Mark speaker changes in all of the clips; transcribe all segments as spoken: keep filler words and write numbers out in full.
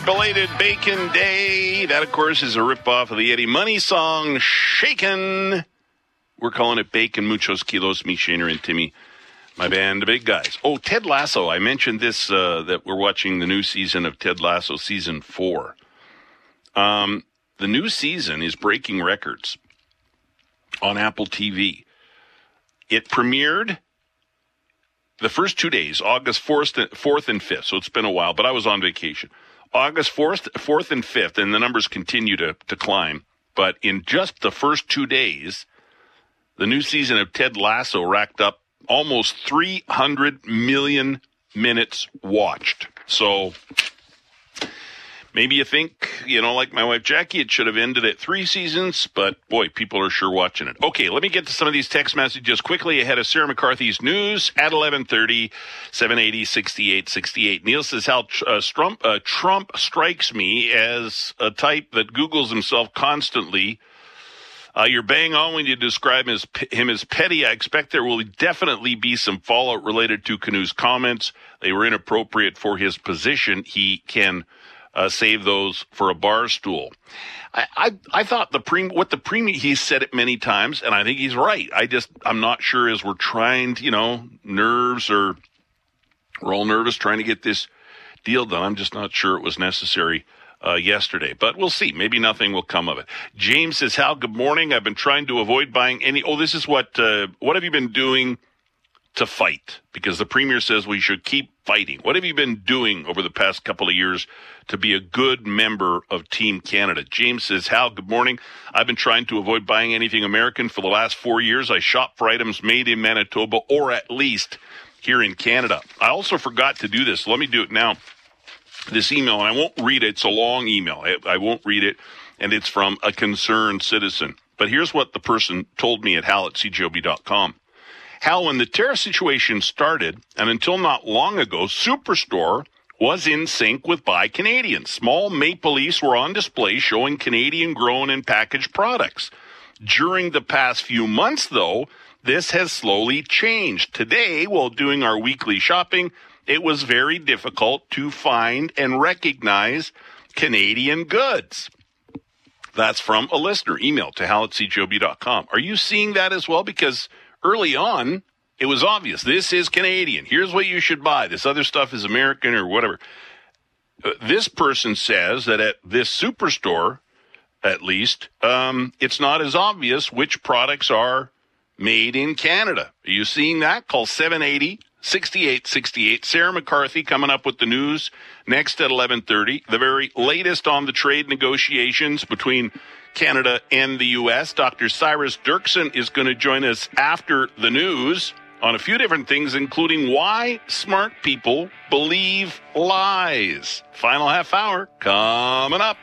Speaker 1: belated Bacon Day. That, of course, is a ripoff of the Eddie Money song, Shakin'. We're calling it Bacon, Muchos Kilos, me, Shaner, and Timmy, my band of big guys. Oh, Ted Lasso. I mentioned this, uh, that we're watching the new season of Ted Lasso, season four. Um, the new season is breaking records on Apple T V. It premiered the first two days, August fourth and fifth, so it's been a while, but I was on vacation. August fourth, fourth and fifth, and the numbers continue to, to climb. But in just the first two days, the new season of Ted Lasso racked up almost three hundred million minutes watched. So maybe you think, you know, like my wife Jackie, it should have ended at three seasons, but boy, people are sure watching it. Okay, let me get to some of these text messages quickly ahead of Sarah McCarthy's news at eleven thirty, seven eighty, sixty-eight sixty-eight. Neil says how uh, Trump, uh, Trump strikes me as a type that Googles himself constantly. Uh, you're bang on when you describe him as, him as petty. I expect there will definitely be some fallout related to Canu's comments. They were inappropriate for his position. He can uh, save those for a bar stool. I, I, I thought the pre, what the premier, he said it many times, and I think he's right. I just, I'm not sure as we're trying to, you know, nerves or we're all nervous trying to get this deal done. I'm just not sure it was necessary Uh, yesterday, but we'll see. Maybe nothing will come of it. James says, Hal, good morning. I've been trying to avoid buying any. Oh, this is what, uh, what have you been doing to fight? Because the premier says we should keep fighting. What have you been doing over the past couple of years to be a good member of Team Canada? James says, Hal, good morning. I've been trying to avoid buying anything American for the last four years. I shop for items made in Manitoba or at least here in Canada. I also forgot to do this. Let me do it now. This email, and I won't read it. It's a long email. I, I won't read it, and it's from a concerned citizen. But here's what the person told me at hal at c j o b dot com. Hal, when the tariff situation started, and until not long ago, Superstore was in sync with Buy Canadian. Small Maple Leafs were on display showing Canadian-grown and packaged products. During the past few months, though, this has slowly changed. Today, while doing our weekly shopping, it was very difficult to find and recognize Canadian goods. That's from a listener. Email to hal at c j o b dot com. Are you seeing that as well? Because early on, it was obvious. This is Canadian. Here's what you should buy. This other stuff is American or whatever. Uh, this person says that at this Superstore, at least, um, it's not as obvious which products are made in Canada. Are you seeing that? Call seven eighty, sixty-eight sixty-eight. Sarah McCarthy coming up with the news next at eleven thirty. The very latest on the trade negotiations between Canada and the U S. Doctor Cyrus Dirksen is going to join us after the news on a few different things, including why smart people believe lies. Final half hour coming up.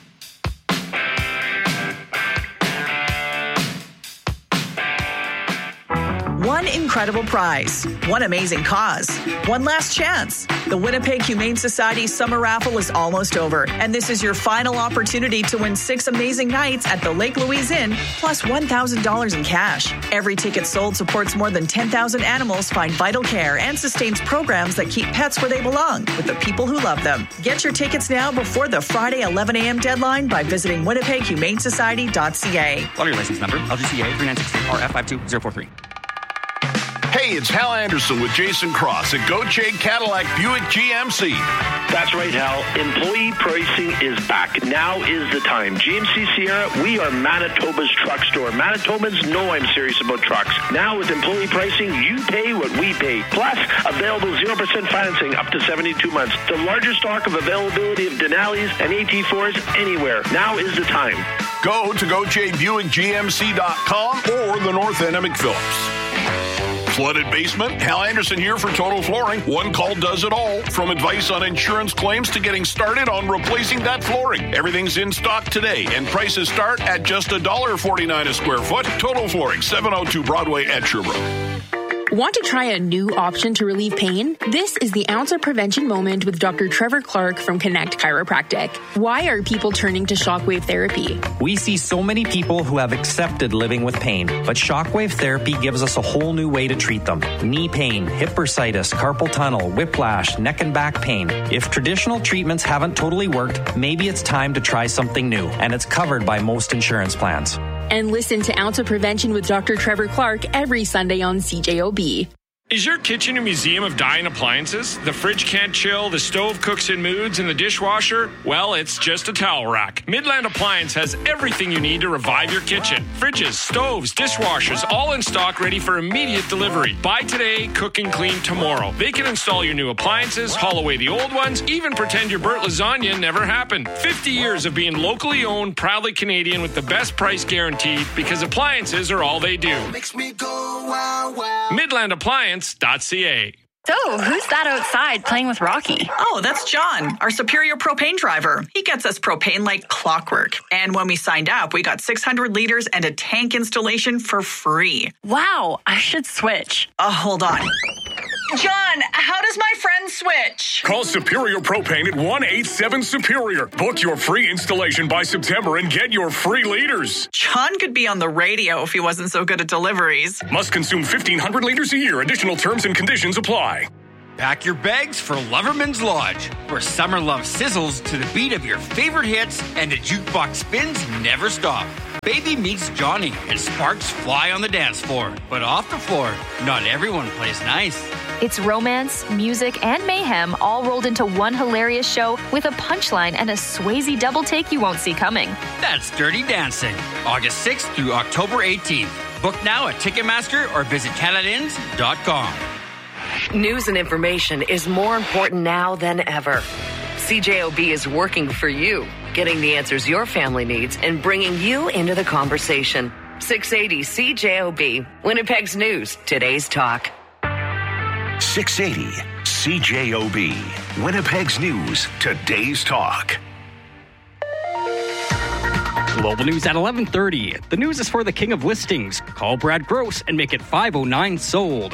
Speaker 2: One incredible prize, one amazing cause, one last chance. The Winnipeg Humane Society Summer Raffle is almost over, and this is your final opportunity to win six amazing nights at the Lake Louise Inn, plus one thousand dollars in cash. Every ticket sold supports more than ten thousand animals find vital care and sustains programs that keep pets where they belong, with the people who love them. Get your tickets now before the Friday eleven a.m. deadline by visiting winnipeg humane society dot c a.
Speaker 3: Follow your license number, L G C A three nine six three R F five two zero four three.
Speaker 1: Hey, it's Hal Anderson with Jason Cross at Gauthier Cadillac Buick G M C.
Speaker 4: That's right, Hal. Employee pricing is back. Now is the time. G M C Sierra, we are Manitoba's truck store. Manitobans know I'm serious about trucks. Now with employee pricing, you pay what we pay. Plus, available zero percent financing up to seventy-two months. The largest stock of availability of Denali's and A T fours anywhere. Now is the time.
Speaker 1: Go to Gauthier Buick G M C dot com or the North End of McPhillips. Flooded basement? Hal Anderson here for Total Flooring. One call does it all. From advice on insurance claims to getting started on replacing that flooring. Everything's in stock today, and prices start at just one dollar forty-nine a square foot. Total Flooring, seven oh two Broadway at Sherbrooke.
Speaker 5: Want to try a new option to relieve pain? This is the Ounce of Prevention Moment with Doctor Trevor Clark from Connect Chiropractic. Why are people turning to shockwave therapy?
Speaker 6: We see so many people who have accepted living with pain, but shockwave therapy gives us a whole new way to treat them. Knee pain, hip bursitis, carpal tunnel, whiplash, neck and back pain. If traditional treatments haven't totally worked, maybe it's time to try something new, and it's covered by most insurance plans.
Speaker 5: And listen to Ounce of Prevention with Doctor Trevor Clark every Sunday on C J O B.
Speaker 7: Is your kitchen a museum of dying appliances? The fridge can't chill, the stove cooks in moods, and the dishwasher? Well, it's just a towel rack. Midland Appliance has everything you need to revive your kitchen. Fridges, stoves, dishwashers, all in stock, ready for immediate delivery. Buy today, cook and clean tomorrow. They can install your new appliances, haul away the old ones, even pretend your burnt lasagna never happened. fifty years of being locally owned, proudly Canadian with the best price guaranteed, because appliances are all they do.
Speaker 8: Makes me go wow, wow.
Speaker 7: Midland Appliance dot C A.
Speaker 9: So, who's that outside playing with Rocky?
Speaker 2: Oh, that's John, our Superior propane driver. He gets us propane like clockwork. And when we signed up, we got six hundred liters and a tank installation for free.
Speaker 9: Wow, I should switch.
Speaker 2: Oh, hold on. John, how does my friend switch?
Speaker 10: Call Superior Propane at one eight seven Superior. Book your free installation by September and get your free liters.
Speaker 2: John could be on the radio if he wasn't so good at deliveries.
Speaker 10: Must consume fifteen hundred liters a year. Additional terms and conditions apply.
Speaker 3: Pack your bags for Loverman's Lodge, where summer love sizzles to the beat of your favorite hits and the jukebox spins never stop. Baby meets Johnny and sparks fly on the dance floor. But off the floor, not everyone plays nice.
Speaker 11: It's romance, music, and mayhem all rolled into one hilarious show with a punchline and a Swayze double take you won't see coming.
Speaker 3: That's Dirty Dancing, August sixth through October eighteenth. Book now at Ticketmaster or visit Canada Inns dot com.
Speaker 12: News and information is more important now than ever. C J O B is working for you, getting the answers your family needs and bringing you into the conversation. six eighty C J O B, Winnipeg's News, today's talk.
Speaker 13: six eighty C J O B, Winnipeg's News, today's talk.
Speaker 14: Global News at eleven thirty. The news is for the king of listings. Call Brad Gross and make it five oh nine sold.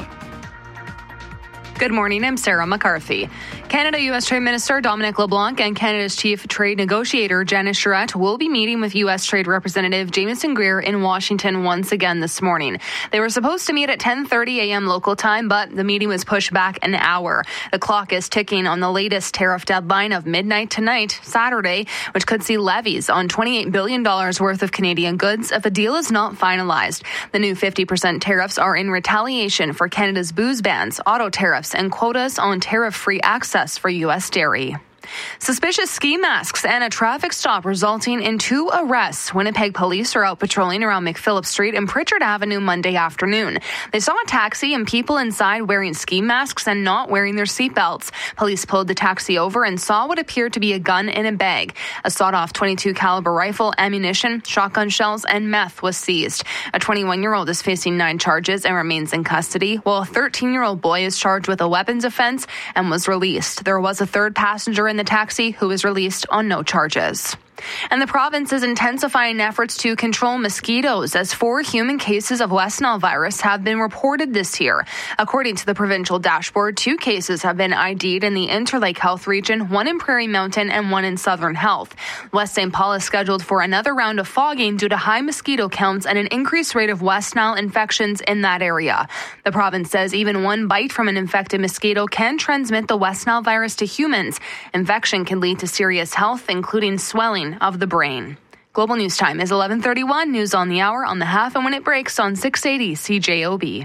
Speaker 15: Good morning, I'm Sarah McCarthy. Canada-U S Trade Minister Dominic LeBlanc and Canada's Chief Trade Negotiator Janice Charette will be meeting with U S Trade Representative Jameson Greer in Washington once again this morning. They were supposed to meet at ten thirty a.m. local time, but the meeting was pushed back an hour. The clock is ticking on the latest tariff deadline of midnight tonight, Saturday, which could see levies on twenty-eight billion dollars worth of Canadian goods if a deal is not finalized. The new fifty percent tariffs are in retaliation for Canada's booze bans, auto tariffs, and quotas on tariff-free access for U S dairy. Suspicious ski masks and a traffic stop resulting in two arrests. Winnipeg police are out patrolling around McPhillip Street and Pritchard Avenue Monday afternoon. They saw a taxi and people inside wearing ski masks and not wearing their seatbelts. Police pulled the taxi over and saw what appeared to be a gun in a bag. A sawed-off twenty-two caliber rifle, ammunition, shotgun shells, and meth was seized. A twenty-one-year-old is facing nine charges and remains in custody, while a thirteen-year-old boy is charged with a weapons offense and was released. There was a third passenger in the taxi who was released on no charges. And the province is intensifying efforts to control mosquitoes as four human cases of West Nile virus have been reported this year. According to the provincial dashboard, two cases have been I D'd in the Interlake Health region, one in Prairie Mountain and one in Southern Health. West Saint Paul is scheduled for another round of fogging due to high mosquito counts and an increased rate of West Nile infections in that area. The province says even one bite from an infected mosquito can transmit the West Nile virus to humans. Infection can lead to serious health, including swelling of the brain. Global News Time is eleven thirty-one. News on the hour on the half and when it breaks on six eighty C J O B.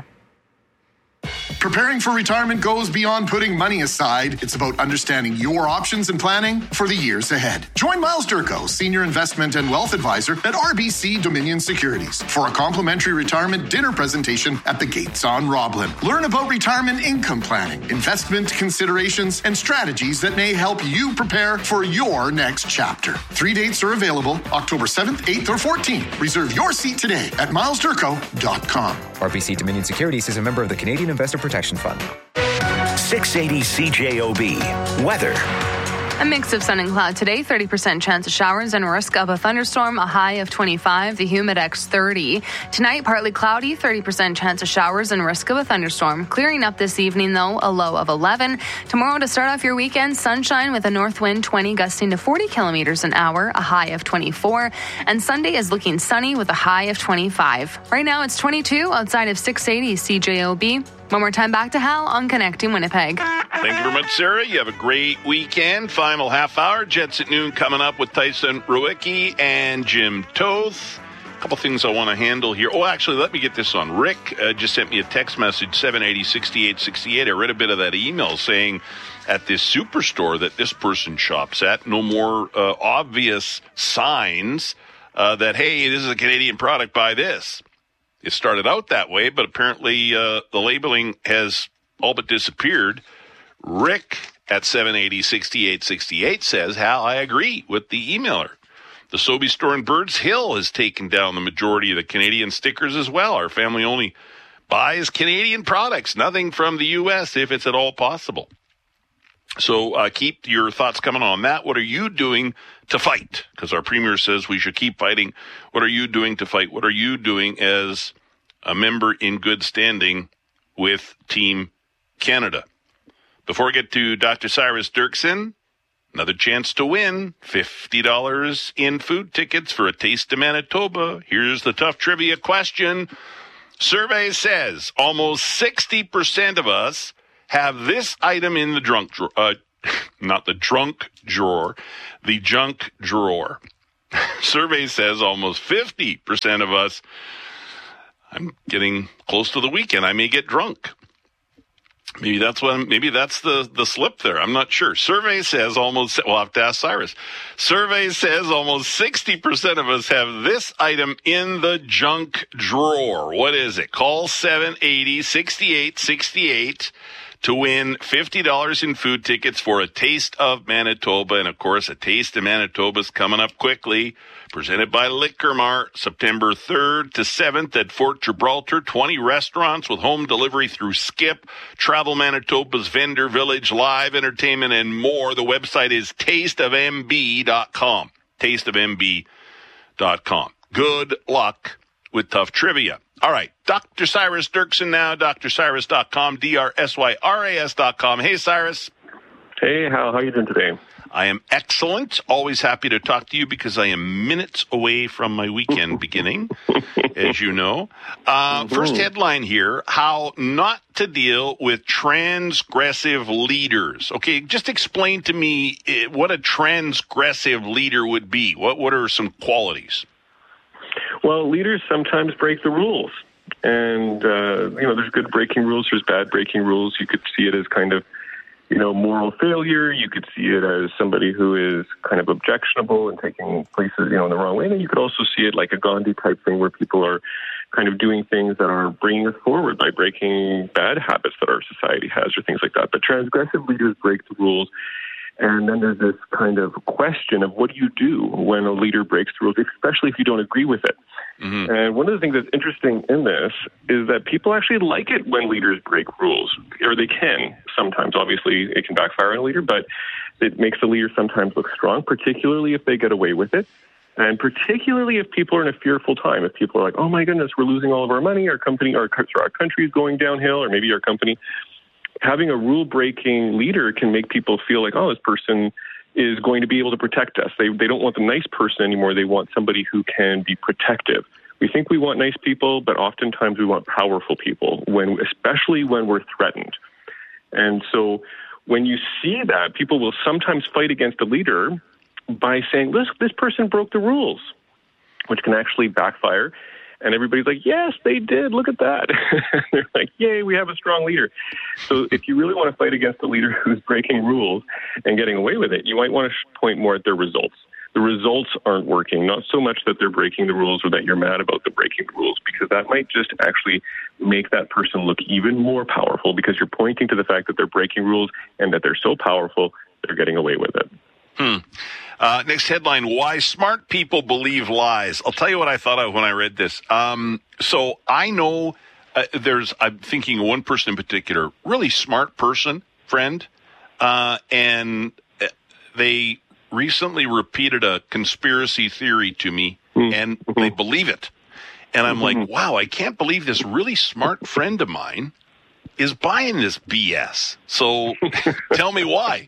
Speaker 16: Preparing for retirement goes beyond putting money aside. It's about understanding your options and planning for the years ahead. Join Miles Durko, Senior Investment and Wealth Advisor at R B C Dominion Securities, for a complimentary retirement dinner presentation at the Gates on Roblin. Learn about retirement income planning, investment considerations, and strategies that may help you prepare for your next chapter. Three dates are available, October seventh, eighth, or fourteenth. Reserve your seat today at miles durko dot com.
Speaker 17: R B C Dominion Securities is a member of the Canadian Investor Protection Fund.
Speaker 13: six eighty C J O B. Weather.
Speaker 15: A mix of sun and cloud today, thirty percent chance of showers and risk of a thunderstorm, a high of twenty-five, the humidex thirty. Tonight, partly cloudy, thirty percent chance of showers and risk of a thunderstorm. Clearing up this evening, though, a low of eleven. Tomorrow, to start off your weekend, sunshine with a north wind twenty gusting to forty kilometers an hour, a high of twenty-four. And Sunday is looking sunny with a high of twenty-five. Right now, it's twenty-two outside of six eighty C J O B. One more time back to Hal on Connecting Winnipeg.
Speaker 1: Thank you very much, Sarah. You have a great weekend. Final half hour. Jets at noon coming up with Tyson Ruicki and Jim Toth. A couple things I want to handle here. Oh, actually, let me get this on. Rick uh, just sent me a text message, seven eighty, sixty-eight sixty-eight. I read a bit of that email saying at this superstore that this person shops at, no more uh, obvious signs uh, that, hey, this is a Canadian product, buy this. It started out that way, but apparently uh, the labeling has all but disappeared. Rick at seven eighty, sixty-eight sixty-eight says, Hal, I agree with the emailer. The Sobeys store in Birds Hill has taken down the majority of the Canadian stickers as well. Our family only buys Canadian products, nothing from the U S if it's at all possible. So uh, keep your thoughts coming on that. What are you doing to fight? Because our premier says we should keep fighting. What are you doing to fight? What are you doing as a member in good standing with Team Canada? Before we get to Doctor Cyrus Dirksen, another chance to win fifty dollars in food tickets for a taste of Manitoba. Here's the tough trivia question. Survey says almost sixty percent of us have this item in the drunk drawer, uh, not the drunk drawer, the junk drawer. Survey says almost fifty percent of us, I'm getting close to the weekend, I may get drunk. Maybe that's when, maybe that's the, the slip there. I'm not sure. Survey says almost, we'll have to ask Cyrus. Survey says almost sixty percent of us have this item in the junk drawer. What is it? Call seven eighty, sixty-eight sixty-eight to win fifty dollars in food tickets for a taste of Manitoba. And of course, a taste of Manitoba is coming up quickly. Presented by Liquor Mart, September third to seventh at Fort Gibraltar. twenty restaurants with home delivery through Skip, Travel Manitoba's Vendor Village, live entertainment, and more. The website is taste of m b dot com. taste of m b dot com. Good luck with tough trivia. All right, Doctor Cyrus Dirksen now, D R cyrus dot com, D R S Y R A S dot com. Hey, Cyrus.
Speaker 18: Hey, Hal, how are you doing today?
Speaker 1: I am excellent. Always happy to talk to you because I am minutes away from my weekend beginning, as you know. Uh, mm-hmm. First headline here, how not to deal with transgressive leaders. Okay, just explain to me what a transgressive leader would be. What, what are some qualities?
Speaker 18: Well, leaders sometimes break the rules. And, uh, you know, there's good breaking rules, there's bad breaking rules. You could see it as kind of, you know, moral failure. You could see it as somebody who is kind of objectionable and taking places, you know, in the wrong way. And then you could also see it like a Gandhi type thing where people are kind of doing things that are bringing us forward by breaking bad habits that our society has or things like that. But transgressive leaders break the rules. And then there's this kind of question of what do you do when a leader breaks the rules, especially if you don't agree with it. Mm-hmm. And one of the things that's interesting in this is that people actually like it when leaders break rules, or they can. Sometimes, obviously, it can backfire on a leader, but it makes the leader sometimes look strong, particularly if they get away with it. And particularly if people are in a fearful time, if people are like, oh my goodness, we're losing all of our money, our company, our, our country is going downhill, or maybe our company. Having a rule-breaking leader can make people feel like, oh, this person is going to be able to protect us. They they don't want the nice person anymore. They want somebody who can be protective. We think we want nice people, but oftentimes we want powerful people, when especially when we're threatened. And so when you see that, people will sometimes fight against a leader by saying, this, this person broke the rules, which can actually backfire. And everybody's like, yes, they did. Look at that. They're like, yay, we have a strong leader. So if you really want to fight against a leader who's breaking rules and getting away with it, you might want to point more at their results. The results aren't working, not so much that they're breaking the rules or that you're mad about the breaking the rules, because that might just actually make that person look even more powerful because you're pointing to the fact that they're breaking rules and that they're so powerful, they're getting away with it.
Speaker 1: Hmm. Uh, next headline, why smart people believe lies. I'll tell you what I thought of when I read this. Um, so I know uh, there's, I'm thinking of one person in particular, really smart person, friend, uh, and they recently repeated a conspiracy theory to me, mm-hmm. and they believe it. And I'm mm-hmm. like, wow, I can't believe this really smart friend of mine is buying this B S. So tell me why.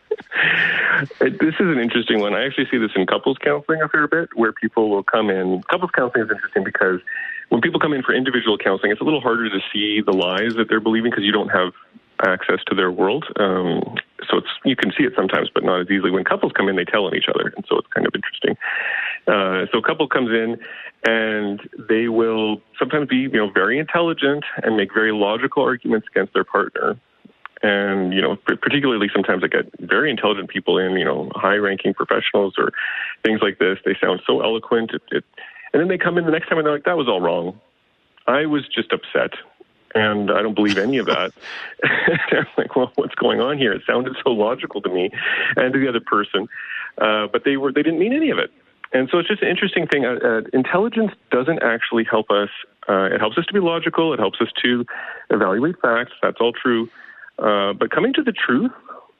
Speaker 18: This is an interesting one. I actually see this in couples counseling a fair bit, where people will come in. Couples counseling is interesting because when people come in for individual counseling, it's a little harder to see the lies that they're believing because you don't have access to their world. Um, so it's you can see it sometimes, but not as easily. When couples come in, they tell on each other, and so it's kind of interesting. Uh, so a couple comes in, and they will sometimes be, you know, very intelligent and make very logical arguments against their partner. And, you know, particularly sometimes I get very intelligent people in, you know, high-ranking professionals or things like this. They sound so eloquent. It, it, and then they come in the next time and they're like, that was all wrong. I was just upset. And I don't believe any of that. I'm like, well, what's going on here? It sounded so logical to me and to the other person. Uh, but they were they didn't mean any of it. And so it's just an interesting thing. Uh, uh, intelligence doesn't actually help us. Uh, it helps us to be logical. It helps us to evaluate facts. That's all true. Uh, but coming to the truth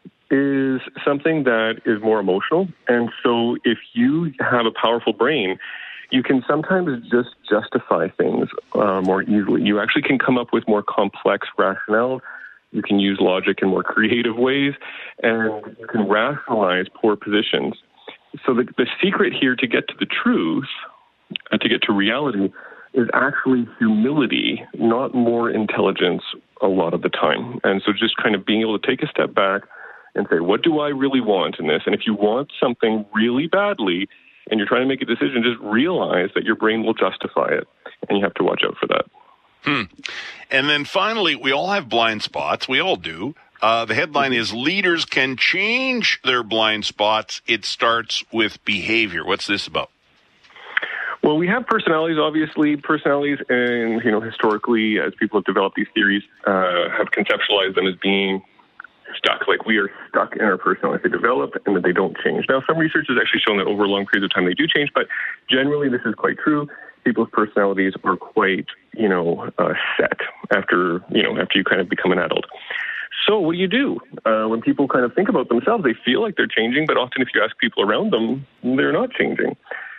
Speaker 18: is something that is more emotional. And so if you have a powerful brain, you can sometimes just justify things uh, more easily. You actually can come up with more complex rationale. You can use logic in more creative ways, and you can rationalize poor positions. So the, the secret here to get to the truth, uh, to get to reality, is actually humility, not more intelligence a lot of the time. And so just kind of being able to take a step back and say, what do I really want in this? And if you want something really badly and you're trying to make a decision, just realize that your brain will justify it, and you have to watch out for that.
Speaker 1: Hmm. And then finally, we all have blind spots. We all do. Uh, the headline is Leaders Can Change Their Blind Spots. It starts with behavior. What's this about?
Speaker 18: Well, we have personalities, obviously. Personalities, and, you know, historically, as people have developed these theories, uh, have conceptualized them as being stuck. Like, we are stuck in our personalities. They develop and that they don't change. Now, some research has actually shown that over long periods of time they do change, but generally this is quite true. People's personalities are quite, you know, uh, set after, you know, after you kind of become an adult. So what do you do? Uh, when people kind of think about themselves, they feel like they're changing, but often if you ask people around them, they're not changing.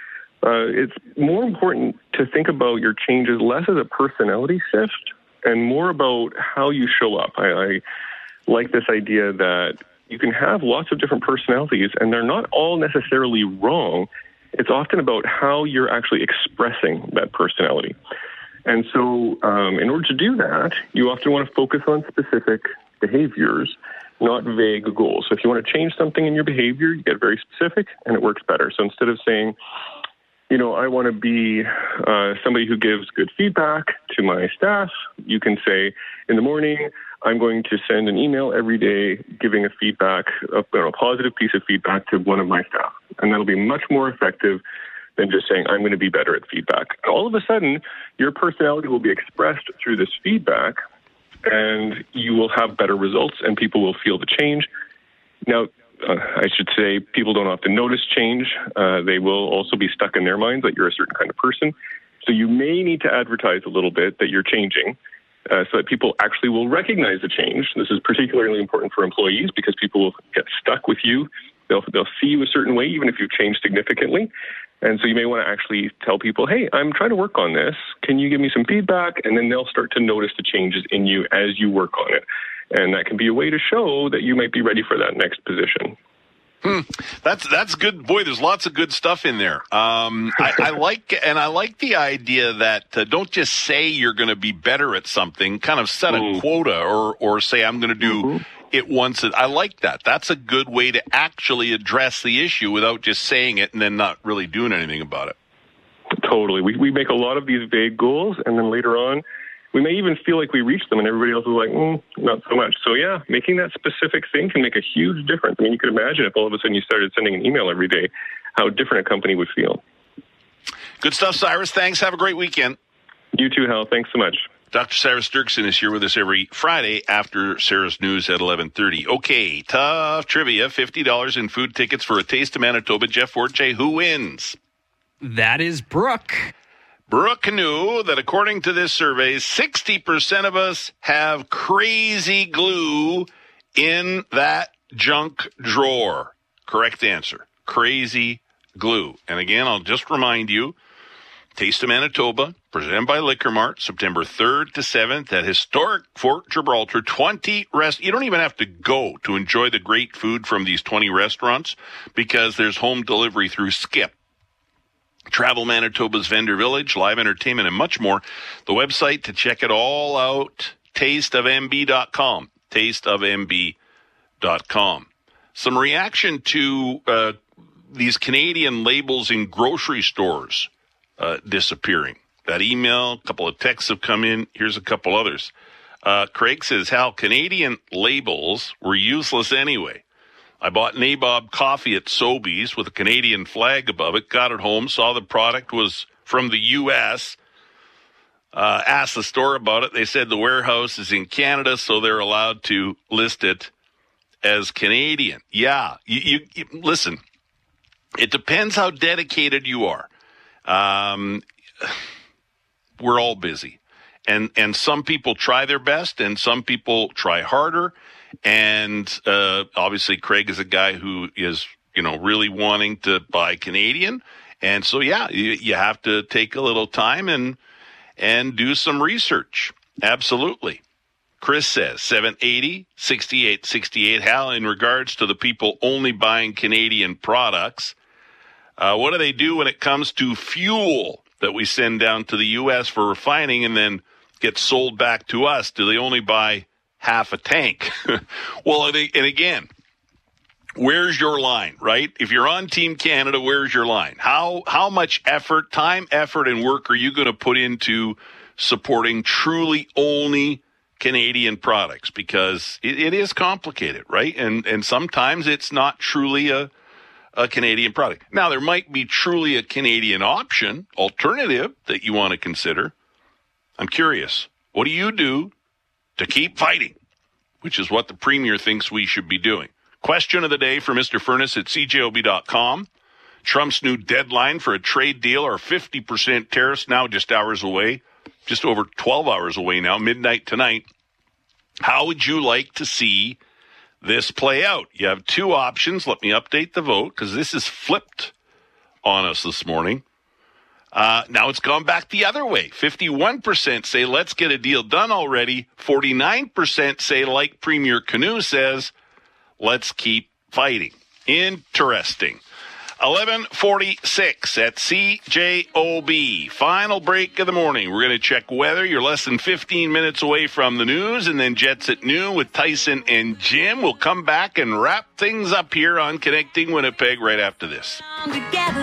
Speaker 18: Uh, it's more important to think about your changes less as a personality shift and more about how you show up. I, I like this idea that you can have lots of different personalities and they're not all necessarily wrong. It's often about how you're actually expressing that personality. And so um, in order to do that, you often want to focus on specific behaviors, not vague goals. So if you want to change something in your behavior, you get very specific and it works better. So instead of saying, you know, I want to be uh, somebody who gives good feedback to my staff, you can say, in the morning, I'm going to send an email every day giving a feedback, a, you know, a positive piece of feedback to one of my staff. And that'll be much more effective than just saying, I'm going to be better at feedback. And all of a sudden, your personality will be expressed through this feedback, and you will have better results, and people will feel the change. Now, Uh, I should say people don't often notice change. Uh, they will also be stuck in their minds that you're a certain kind of person. So you may need to advertise a little bit that you're changing uh, so that people actually will recognize the change. This is particularly important for employees because people will get stuck with you. They'll, they'll see you a certain way, even if you've changed significantly. And so you may want to actually tell people, hey, I'm trying to work on this. Can you give me some feedback? And then they'll start to notice the changes in you as you work on it. And that can be a way to show that you might be ready for that next position.
Speaker 1: Hmm. That's that's good. Boy, there's lots of good stuff in there. Um, I, I like and I like the idea that uh, don't just say you're going to be better at something. Kind of set a mm. quota, or or say I'm going to do mm-hmm. it once. I like that. That's a good way to actually address the issue without just saying it and then not really doing anything about it.
Speaker 18: Totally. We we make a lot of these vague goals, and then later on, we may even feel like we reached them and everybody else is like, mm, not so much. So yeah, making that specific thing can make a huge difference. I mean, you could imagine if all of a sudden you started sending an email every day, how different a company would feel.
Speaker 1: Good stuff, Cyrus. Thanks. Have a great weekend.
Speaker 18: You too, Hal. Thanks so much.
Speaker 1: Doctor Cyrus Dirksen is here with us every Friday after Sarah's News at eleven thirty. Okay, tough trivia. fifty dollars in food tickets for a taste of Manitoba. Jeff Forte, who wins?
Speaker 14: That is Brooke.
Speaker 1: Brooke knew that according to this survey, sixty percent of us have crazy glue in that junk drawer. Correct answer. Crazy Glue. And again, I'll just remind you, Taste of Manitoba, presented by Liquor Mart, September third to seventh at historic Fort Gibraltar. twenty rest. You don't even have to go to enjoy the great food from these twenty restaurants because there's home delivery through Skip. Travel Manitoba's Vendor Village, live entertainment, and much more. The website to check it all out, taste of m b dot com. taste of m b dot com. Some reaction to uh, these Canadian labels in grocery stores uh, disappearing. That email, a couple of texts have come in. Here's a couple others. Uh, Craig says, Hal, Canadian labels were useless anyway. I bought Nabob coffee at Sobeys with a Canadian flag above it, got it home, saw the product was from the U S, uh, asked the store about it. They said the warehouse is in Canada, so they're allowed to list it as Canadian. Yeah, you, you, you listen, it depends how dedicated you are. Um, we're all busy. And, and some people try their best, and some people try harder. And uh, obviously, Craig is a guy who is, you know, really wanting to buy Canadian. And so, yeah, you, you have to take a little time and and do some research. Absolutely. Chris says, seven eighty, sixty-eight sixty-eight. Hal, in regards to the people only buying Canadian products, uh, what do they do when it comes to fuel that we send down to the U S for refining and then gets sold back to us? Do they only buy half a tank? Well, and again, where's your line, right? If you're on Team Canada, where's your line? How how much effort, time, effort, and work are you going to put into supporting truly only Canadian products? Because it, it is complicated, right? And and sometimes it's not truly a a Canadian product. Now, there might be truly a Canadian option, alternative that you want to consider. I'm curious, what do you do to keep fighting, which is what the Premier thinks we should be doing? Question of the day for Mister Furness at c j o b dot com. Trump's new deadline for a trade deal are fifty percent tariffs now just hours away, just over twelve hours away now, midnight tonight. How would you like to see this play out? You have two options. Let me update the vote because this is flipped on us this morning. Uh, now it's gone back the other way. fifty-one percent say, let's get a deal done already. forty-nine percent say, like Premier Canoe says, let's keep fighting. Interesting. eleven forty-six at C J O B. Final break of the morning. We're going to check weather. You're less than fifteen minutes away from the news, and then Jets at noon with Tyson and Jim. We'll come back and wrap things up here on Connecting Winnipeg right after this.